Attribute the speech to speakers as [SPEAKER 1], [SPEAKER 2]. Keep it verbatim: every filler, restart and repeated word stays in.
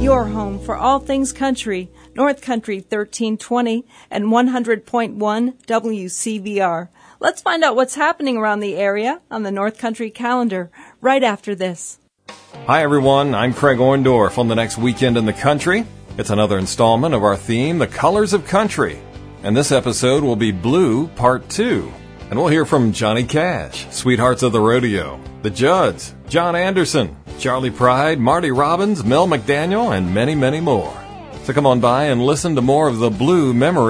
[SPEAKER 1] Your home for all things country, North Country thirteen twenty and one hundred point one W C V R. Let's find out what's happening around the area on the North Country calendar right after this.
[SPEAKER 2] Hi everyone, I'm Craig Orndorff. On the next Weekend in the Country, it's another installment of our theme, The Colors of Country. And this episode will be Blue Part two. And we'll hear from Johnny Cash, Sweethearts of the Rodeo, The Judds, John Anderson, Charlie Pride, Marty Robbins, Mel McDaniel, and many, many more. So come on by and listen to more of the Blue Memory